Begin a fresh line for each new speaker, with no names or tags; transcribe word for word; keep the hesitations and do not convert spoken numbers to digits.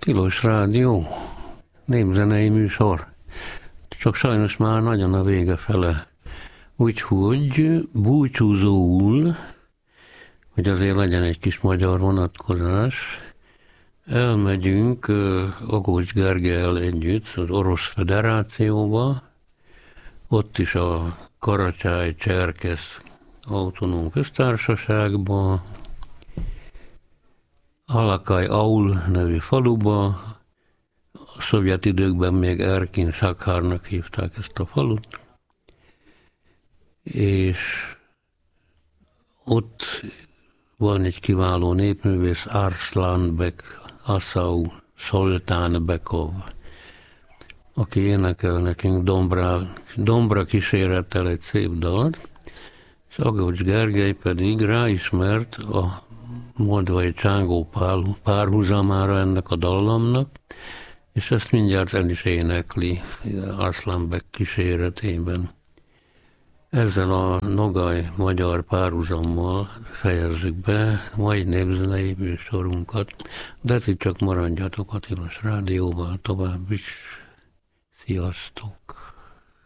Tilos Rádió, népzenei műsor, csak sajnos már nagyon a vége fele. Úgyhogy búcsúzóul, hogy azért legyen egy kis magyar vonatkozás, elmegyünk Agócs Gergellyel együtt az Orosz Föderációba, ott is a Karacsály-Cserkesz autonóm köztársaságba, Alakaj Aul nevű faluba, a szovjet időkben még Erkin Sakhárnak hívták ezt a falut, és ott van egy kiváló népművész, Arslanbek Asau Szoltánbekov, aki énekel nekünk Dombra, Dombra kísérettel egy szép dalt, és Agócs Gergely pedig ráismert a moldvai csángó párhuzamára ennek a dallamnak, és ezt mindjárt el is énekli Arslanbek kíséretében. Ezzel a Nogay magyar párhuzammal fejezzük be mai népzenei műsorunkat, de ti csak maradjatok a Tilos Rádióval tovább is. Sziasztok!